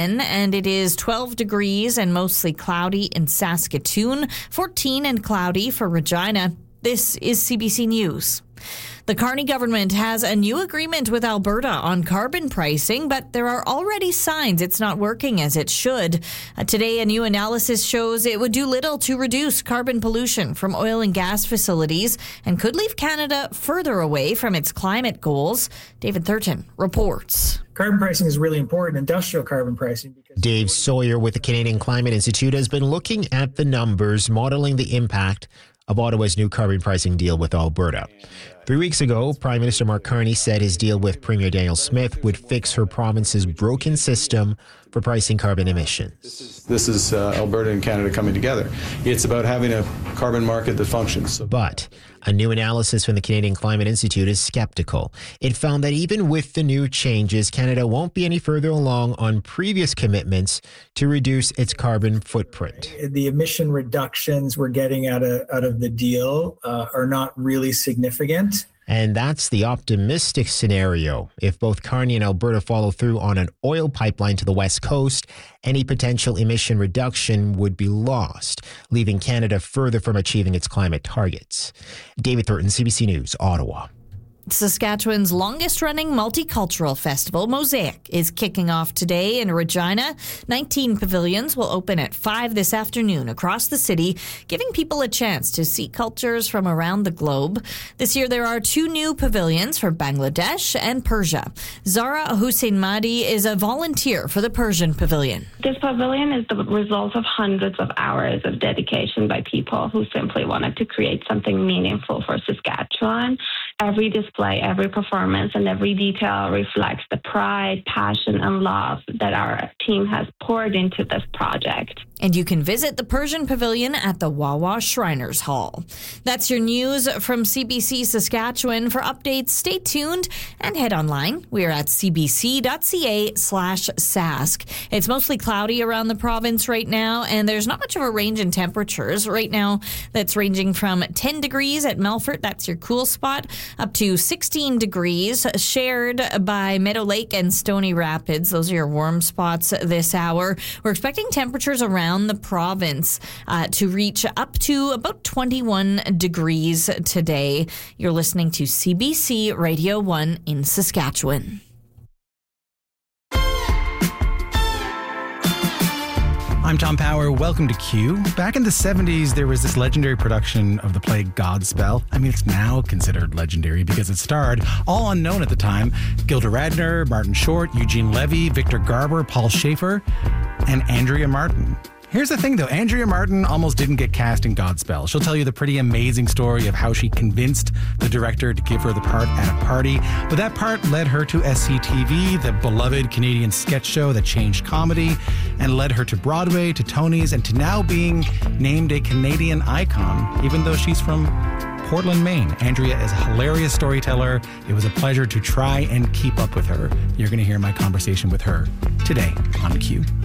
10, and it is 12 degrees and mostly cloudy in Saskatoon, 14 and cloudy for Regina. This is CBC News. The Carney government has a new agreement with Alberta on carbon pricing, but there are already signs it's not working as it should. Today, a new analysis shows it would do little to reduce carbon pollution from oil and gas facilities and could leave Canada further away from its climate goals. David Thurton reports. Carbon pricing is really important, industrial carbon pricing. Dave Sawyer with the Canadian Climate Institute has been looking at the numbers, modeling the impact of Ottawa's new carbon pricing deal with Alberta. 3 weeks ago, Prime Minister Mark Carney said his deal with Premier Danielle Smith would fix her province's broken system for pricing carbon emissions. This is Alberta and Canada coming together. It's about having a carbon market that functions. But a new analysis from the Canadian Climate Institute is skeptical. It found that even with the new changes, Canada won't be any further along on previous commitments to reduce its carbon footprint. The emission reductions we're getting out of the deal are not really significant. And that's the optimistic scenario. If both Carney and Alberta follow through on an oil pipeline to the west coast, any potential emission reduction would be lost, leaving Canada further from achieving its climate targets. David Thurton, CBC News, Ottawa. Saskatchewan's longest-running multicultural festival, Mosaic, is kicking off today in Regina. 19 pavilions will open at 5 this afternoon across the city, giving people a chance to see cultures from around the globe. This year, there are 2 new pavilions for Bangladesh and Persia. Zara Hussein Mahdi is a volunteer for the Persian pavilion. This pavilion is the result of hundreds of hours of dedication by people who simply wanted to create something meaningful for Saskatchewan. Every display, every performance, and every detail reflects the pride, passion, and love that our team has poured into this project. And you can visit the Persian Pavilion at the Wawa Shriners Hall. That's your news from CBC Saskatchewan. For updates, stay tuned and head online. We are at cbc.ca/sask. It's mostly cloudy around the province right now, and there's not much of a range in temperatures. Right now, that's ranging from 10 degrees at Melfort, that's your cool spot, up to 16 degrees, shared by Meadow Lake and Stony Rapids. Those are your warm spots this hour. We're expecting temperatures around the province to reach up to about 21 degrees today. You're listening to CBC Radio 1 in Saskatchewan. I'm Tom Power. Welcome to Q. Back in the 70s, there was this legendary production of the play Godspell. I mean, it's now considered legendary because it starred, all unknown at the time, Gilda Radner, Martin Short, Eugene Levy, Victor Garber, Paul Schaefer, and Andrea Martin. Here's the thing, though. Andrea Martin almost didn't get cast in Godspell. She'll tell you the pretty amazing story of how she convinced the director to give her the part at a party. But that part led her to SCTV, the beloved Canadian sketch show that changed comedy, and led her to Broadway, to Tony's, and to now being named a Canadian icon, even though she's from Portland, Maine. Andrea is a hilarious storyteller. It was a pleasure to try and keep up with her. You're going to hear my conversation with her today on Q.